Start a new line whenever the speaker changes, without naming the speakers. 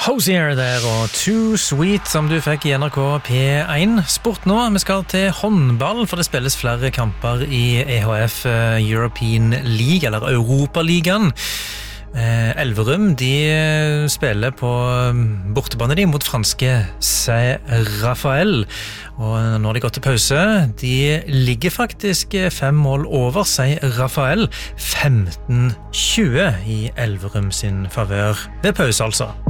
Hozier der og Too Sweet som du fikk i NRK P1 Sport nå. Vi skal til håndball, for det spilles flere kamper i EHF European League, eller Europaligaen. Elverum, de spiller på bortebane de mot franske Saint-Raphael, og nå har de gått til pause. De ligger faktisk 5 mål over Saint-Raphael, 15-20 i Elverum sin favør ved pause altså.